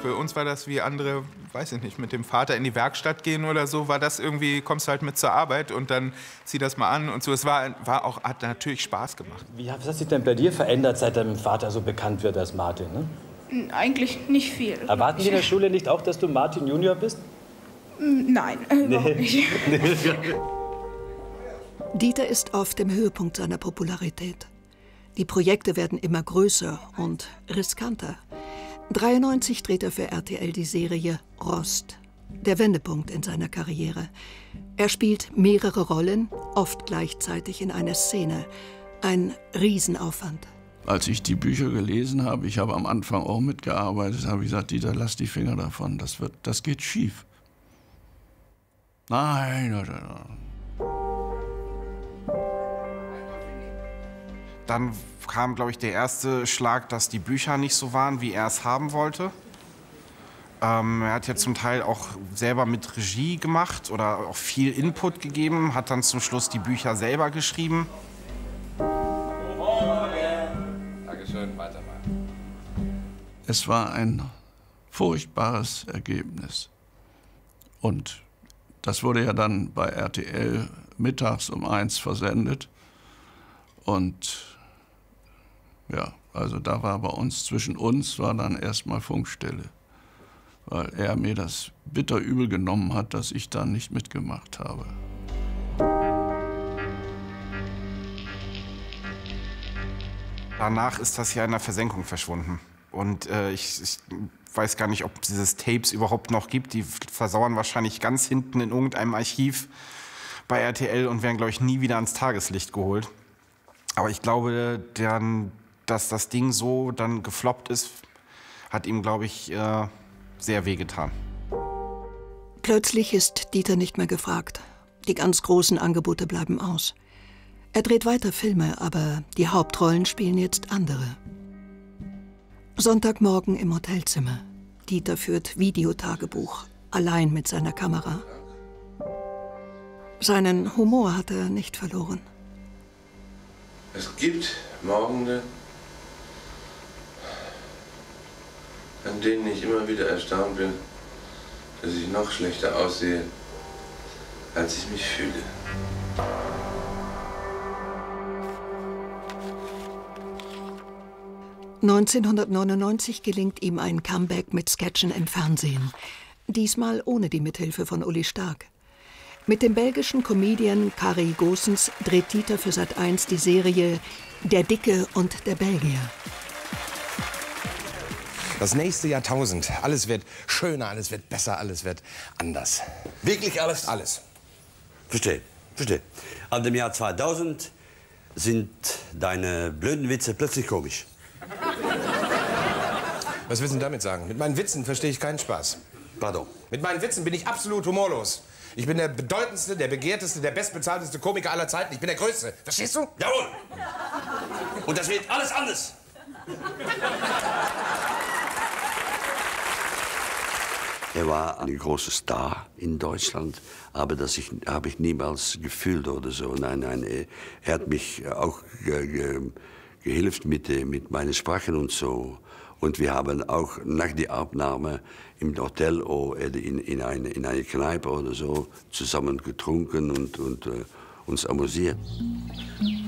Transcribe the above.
Für uns war das wie andere, weiß ich nicht, mit dem Vater in die Werkstatt gehen oder so, war das irgendwie, kommst halt mit zur Arbeit und dann zieh das mal an und so. Es hat natürlich Spaß gemacht. Was hat sich denn bei dir verändert, seit deinem Vater so bekannt wird als Martin? Ne? Eigentlich nicht viel. Erwarten die in der Schule nicht auch, dass du Martin Junior bist? Nein, überhaupt nicht. Dieter ist auf dem Höhepunkt seiner Popularität. Die Projekte werden immer größer und riskanter. 1993 dreht er für RTL die Serie Rost, der Wendepunkt in seiner Karriere. Er spielt mehrere Rollen, oft gleichzeitig in einer Szene. Ein Riesenaufwand. Als ich die Bücher gelesen habe, ich habe am Anfang auch mitgearbeitet, habe ich gesagt, Dieter, lass die Finger davon, das geht schief. Nein. Dann kam, glaube ich, der erste Schlag, dass die Bücher nicht so waren, wie er es haben wollte. Er hat ja zum Teil auch selber mit Regie gemacht oder auch viel Input gegeben, hat dann zum Schluss die Bücher selber geschrieben. Dankeschön, weitermachen. Es war ein furchtbares Ergebnis. Und das wurde ja dann bei RTL mittags um 1 versendet. Und ja, also da war zwischen uns war dann erstmal Funkstille, weil er mir das bitter übel genommen hat, dass ich da nicht mitgemacht habe. Danach ist das ja in der Versenkung verschwunden. Und ich weiß gar nicht, ob es dieses Tapes überhaupt noch gibt. Die versauern wahrscheinlich ganz hinten in irgendeinem Archiv bei RTL und werden, glaube ich, nie wieder ans Tageslicht geholt. Aber ich glaube, dass das Ding so dann gefloppt ist, hat ihm, glaube ich, sehr wehgetan. Plötzlich ist Dieter nicht mehr gefragt. Die ganz großen Angebote bleiben aus. Er dreht weiter Filme, aber die Hauptrollen spielen jetzt andere. Sonntagmorgen im Hotelzimmer. Dieter führt Videotagebuch, allein mit seiner Kamera. Seinen Humor hat er nicht verloren. Es gibt Morgende, an denen ich immer wieder erstaunt bin, dass ich noch schlechter aussehe, als ich mich fühle. (1999) gelingt ihm ein Comeback mit Sketchen im Fernsehen. Diesmal ohne die Mithilfe von Uli Stark. Mit dem belgischen Comedian Kari Goossens dreht Dieter für Sat.1 die Serie Der Dicke und der Belgier. Das nächste Jahrtausend. Alles wird schöner, alles wird besser, alles wird anders. Wirklich alles? Alles. Verstehe, verstehe. Ab dem Jahr 2000 sind deine blöden Witze plötzlich komisch. Was willst du damit sagen? Mit meinen Witzen verstehe ich keinen Spaß. Pardon. Mit meinen Witzen bin ich absolut humorlos. Ich bin der bedeutendste, der begehrteste, der bestbezahlteste Komiker aller Zeiten. Ich bin der Größte. Verstehst du? Jawohl. Und das wird alles anders. Er war ein großer Star in Deutschland, aber das habe ich niemals gefühlt oder so. Nein, er hat mich auch gehilft mit meinen Sprachen und so. Und wir haben auch nach der Abnahme im Hotel oder in eine Kneipe oder so zusammen getrunken und uns amüsiert.